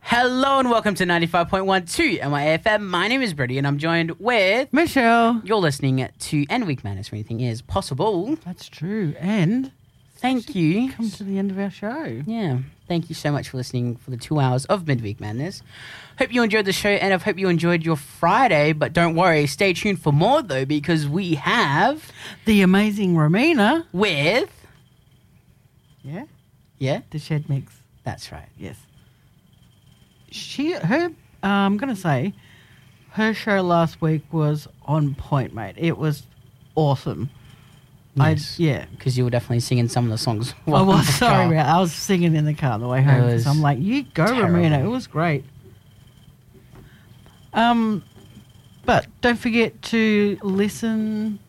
Hello and welcome to 95.12 MIFM. My name is Brady and I'm joined with Michelle. You're listening to End Week Madness, where anything is possible. That's true. And thank you. Come to the end of our show. Yeah. Thank you so much for listening for the 2 hours of Midweek Madness. Hope you enjoyed the show and I hope you enjoyed your Friday. But don't worry, stay tuned for more though, because we have the amazing Romina with the Shed Mix. That's right. Yes. I'm gonna say her show last week was on point, mate. It was awesome. Yes. Because you were definitely singing some of the songs. I was sorry, I was singing in the car on the way home because I'm like, you go, terrible. Romina. It was great. But don't forget to listen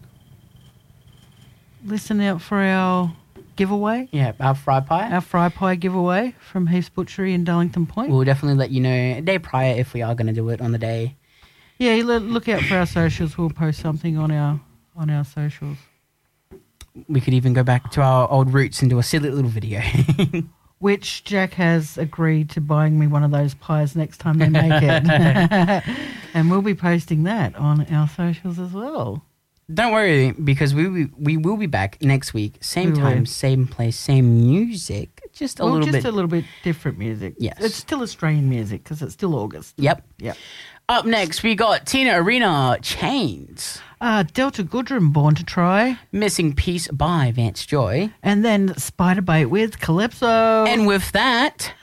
out for our giveaway. Yeah, our fry pie. Our fry pie giveaway from Heath's Butchery in Darlington Point. We'll definitely let you know a day prior if we are going to do it on the day. Yeah, look out for our socials. We'll post something on our socials. We could even go back to our old roots and do a silly little video. Which Jack has agreed to buying me one of those pies next time they make it. And we'll be posting that on our socials as well. Don't worry, because we will be back next week. Same time, same place, same music. Just a little bit different music. Yes. It's still Australian music because it's still August. Yep. Yep. Up next, we got Tina Arena, Chains. Delta Goodrum, Born to Try. Missing Piece by Vance Joy. And then Spider Bait with Calypso. And with that,